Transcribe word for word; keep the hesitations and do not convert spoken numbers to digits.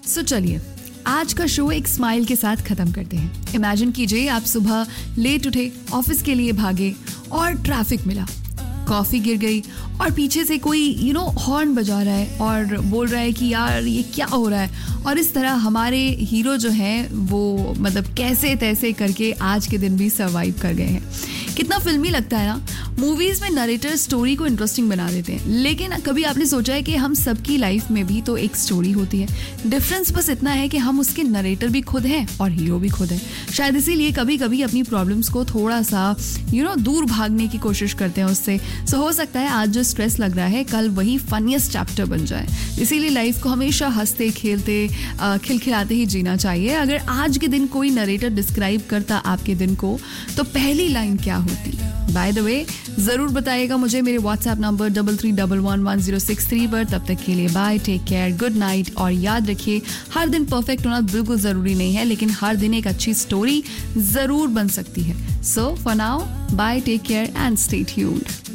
सो चलिए आज का शो एक स्माइल के साथ खत्म करते हैं। इमेजिन कीजिए आप सुबह लेट उठे, ऑफिस के लिए भागे और ट्रैफिक मिला, कॉफी गिर गई और पीछे से कोई यू नो हॉर्न बजा रहा है और बोल रहा है कि यार ये क्या हो रहा है। और इस तरह हमारे हीरो जो हैं वो मतलब कैसे तैसे करके आज के दिन भी सर्वाइव कर गए हैं। कितना फिल्मी लगता है ना। मूवीज में नरेटर स्टोरी को इंटरेस्टिंग बना देते हैं, लेकिन कभी आपने सोचा है कि हम सबकी लाइफ में भी तो एक स्टोरी होती है। डिफरेंस बस इतना है कि हम उसके नरेटर भी खुद हैं और हीरो भी खुद है। शायद इसीलिए कभी कभी अपनी प्रॉब्लम्स को थोड़ा सा यू नो दूर भागने की कोशिश करते हैं उससे। सो हो सकता है आज जो स्ट्रेस लग रहा है कल वही फनीएस्ट चैप्टर बन जाए। इसीलिए लाइफ को हमेशा हंसते खेलते खिलखिलाते ही जीना चाहिए। अगर आज के दिन कोई नरेटर डिस्क्राइब करता आपके दिन को तो पहली लाइन क्या होती? बाय द वे जरूर बताइएगा मुझे मेरे WhatsApp number double three double one one zero six three पर। तब तक के लिए bye, take care, good night. और याद रखिए हर दिन परफेक्ट होना बिल्कुल जरूरी नहीं है, लेकिन हर दिन एक अच्छी स्टोरी जरूर बन सकती है। So for now bye, take care and stay tuned.